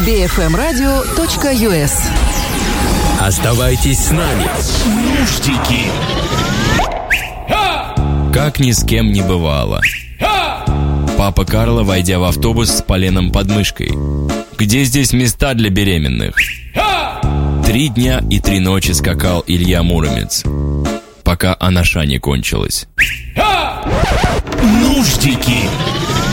bfmradio.us. Оставайтесь с нами. Нуждики. Как ни с кем не бывало. Папа Карло, войдя в автобус с поленом под мышкой. Где здесь места для беременных? 3 дня и 3 ночи скакал Илья Муромец, пока анаша не кончилась. Нуждики.